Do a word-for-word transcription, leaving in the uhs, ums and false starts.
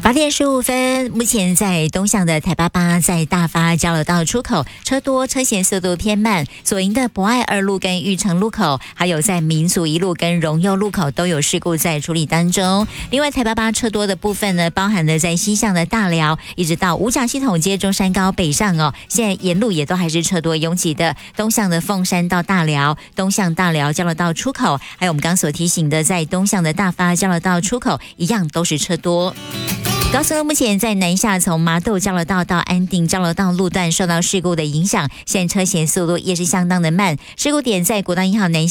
八点十五分，目前在东向的台八八在大发交流道出口车多，车行速度偏慢。左营的博爱二路跟玉成路口，还有在民族一路跟荣佑路口都有事故在处理当中。另外，台八八车多的部分呢，包含了在西向的大寮，一直到五甲系统街中山高北上哦，现在沿路也都还是车多拥挤的。东向的凤山到大寮，东向大寮交流道出口，还有我们刚所提醒的，在东向的大发交流道出口，一样都是车多。高速目前在南下从麻豆交流道到安定交流道路段受到事故的影响，现在车行速度也是相当的慢。事故点在国道一号南